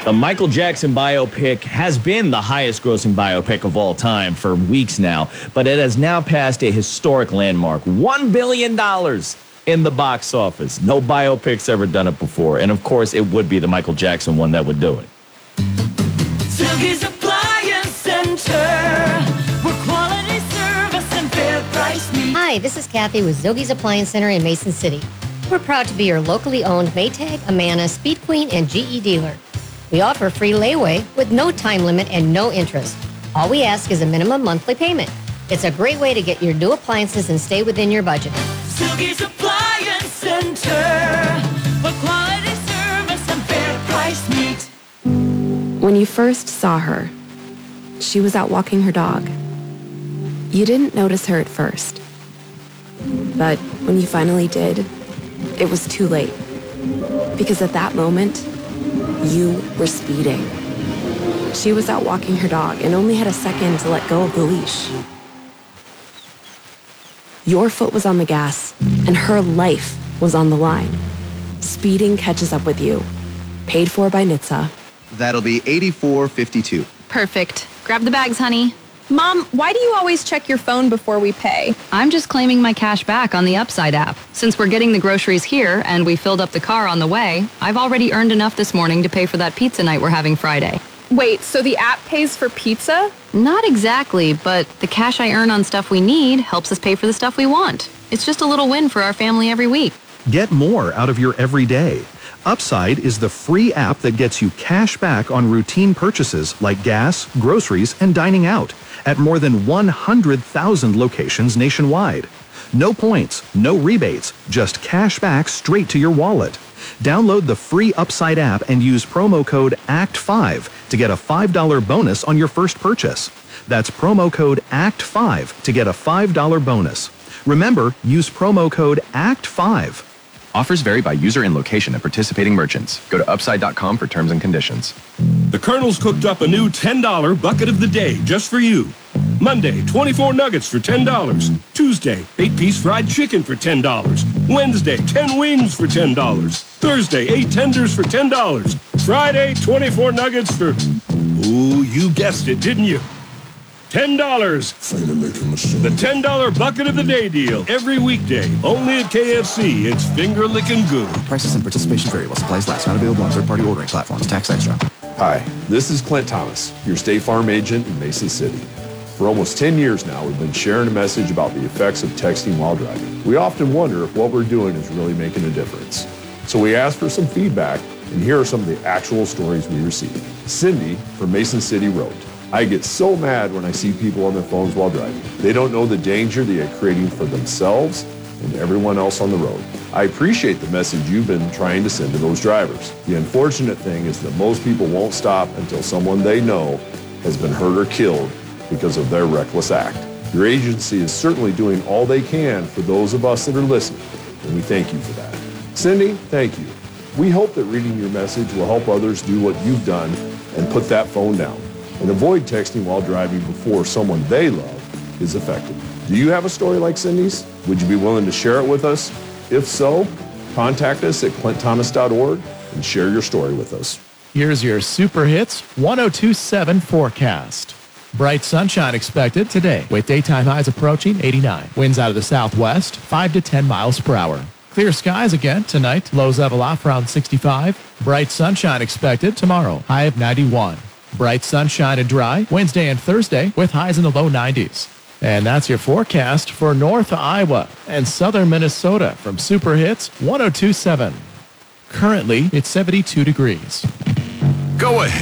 The Michael Jackson biopic has been the highest grossing biopic of all time for weeks now, but it has now passed a historic landmark, $1 billion in the box office. No biopics ever done it before. And of course, it would be the Michael Jackson one that would do it. Silky's Appliance Center, where quality service and fair price meet. Hi, this is Kathy with Zogie's Appliance Center in Mason City. We're proud to be your locally owned Maytag, Amana, Speed Queen, and GE dealer. We offer free layaway with no time limit and no interest. All we ask is a minimum monthly payment. It's a great way to get your new appliances and stay within your budget. Silky's Appliance Center, where quality service and fair price meet. When you first saw her, she was out walking her dog. You didn't notice her at first. But when you finally did, it was too late. Because at that moment, you were speeding. She was out walking her dog and only had a second to let go of the leash. Your foot was on the gas, and her life was on the line. Speeding catches up with you. Paid for by NHTSA. That'll be $84.52. Perfect. Grab the bags, honey. Mom, why do you always check your phone before we pay? I'm just claiming my cash back on the Upside app. Since we're getting the groceries here and we filled up the car on the way, I've already earned enough this morning to pay for that pizza night we're having Friday. Wait, so the app pays for pizza? Not exactly, but the cash I earn on stuff we need helps us pay for the stuff we want. It's just a little win for our family every week. Get more out of your everyday. Upside is the free app that gets you cash back on routine purchases like gas, groceries, and dining out at more than 100,000 locations nationwide. No points, no rebates, just cash back straight to your wallet. Download the free Upside app and use promo code ACT5 to get a $5 bonus on your first purchase. That's promo code ACT5 to get a $5 bonus. Remember, use promo code ACT5. Offers vary by user and location at participating merchants. Go to upside.com for terms and conditions. The Colonel's cooked up a new $10 bucket of the day just for you. Monday, 24 nuggets for $10. Tuesday, 8-piece fried chicken for $10. Wednesday, 10 wings for $10. Thursday, 8 tenders for $10. Friday, 24 nuggets for... Ooh, you guessed it, didn't you? $10. The $10 bucket of the day deal. Every weekday. Only at KFC. It's finger licking good. Prices and participation vary while supplies last. Not available on third-party ordering platforms. Tax extra. Hi, this is Clint Thomas, your State Farm agent in Mason City. For almost 10 years now, we've been sharing a message about the effects of texting while driving. We often wonder if what we're doing is really making a difference. So we asked for some feedback, and here are some of the actual stories we received. Cindy from Mason City wrote, I get so mad when I see people on their phones while driving. They don't know the danger they are creating for themselves and everyone else on the road. I appreciate the message you've been trying to send to those drivers. The unfortunate thing is that most people won't stop until someone they know has been hurt or killed because of their reckless act. Your agency is certainly doing all they can for those of us that are listening, and we thank you for that. Cindy, thank you. We hope that reading your message will help others do what you've done and put that phone down and avoid texting while driving before someone they love is affected. Do you have a story like Cindy's? Would you be willing to share it with us? If so, contact us at clintthomas.org and share your story with us. Here's your Super Hits 1027 forecast. Bright sunshine expected today with daytime highs approaching 89. Winds out of the southwest, 5 to 10 miles per hour. Clear skies again tonight. Lows level off around 65. Bright sunshine expected tomorrow. High of 91. Bright sunshine and dry Wednesday and Thursday with highs in the low 90s. And that's your forecast for North Iowa and Southern Minnesota from Super Hits 1027. Currently, it's 72 degrees. Go ahead.